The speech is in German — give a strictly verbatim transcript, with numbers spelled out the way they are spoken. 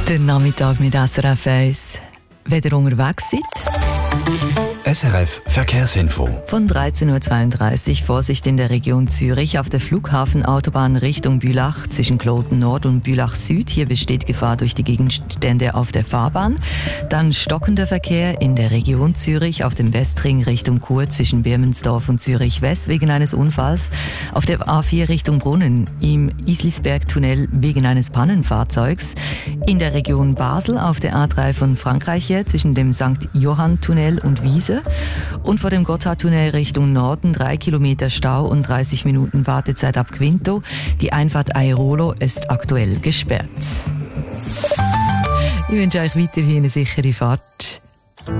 Der Nachmittag mit S R F eins. Wenn ihr unterwegs seid, S R F Verkehrsinfo. von dreizehn Uhr zweiunddreißig Vorsicht in der Region Zürich auf der Flughafenautobahn Richtung Bülach zwischen Kloten Nord und Bülach Süd. Hier besteht Gefahr durch die Gegenstände auf der Fahrbahn. Dann stockender Verkehr in der Region Zürich auf dem Westring Richtung Chur zwischen Birmensdorf und Zürich West wegen eines Unfalls. Auf der A vier Richtung Brunnen im Islisberg-Tunnel wegen eines Pannenfahrzeugs. In der Region Basel auf der A drei von Frankreich her zwischen dem Sankt Johann-Tunnel und Wiese. Und vor dem Gotthardtunnel Richtung Norden drei Kilometer Stau und dreißig Minuten Wartezeit ab Quinto. Die Einfahrt Airolo ist aktuell gesperrt. Ich wünsche euch weiterhin eine sichere Fahrt.